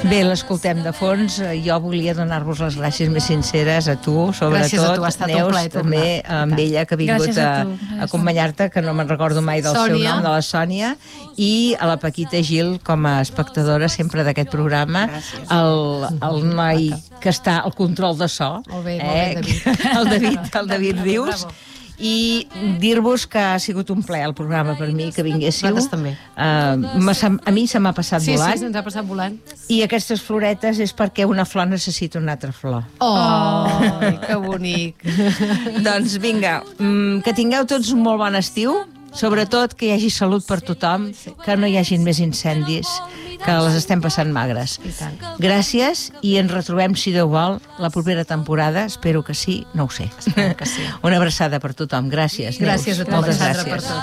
Bé, l'escoltem de fons. Jo volia donar-vos les gràcies més sinceres a tu, sobretot. Gràcies a tu, ha estat un plaer. També amb ella, que ha vingut a acompanyar-te, que no me'n recordo mai del seu nom, de la Sònia, i a la Paquita Gil, com a espectadora sempre d'aquest programa, el noi que està al control de so, molt bé, David. el David Rius, i dir-vos que ha sigut un plaer el programa per mi, que vinguéssiu. Nosaltres també. A mi se m'ha passat volant. Sí, se'ns ha passat volant. I aquestes floretes és perquè una flor necessita una altra flor. Oh, que bonic. Doncs vinga, que tingueu tots un molt bon estiu, sobretot que hi hagi salut per tothom, que no hi hagin més incendis, que les estem passant magres. Gràcies, i ens retrobem, si Déu vol, la propera temporada. Espero que sí, no ho sé. Espero que sí. Una abraçada per tothom. Gràcies. Gràcies a tu, Moltes Alexandra, gràcies. per tot.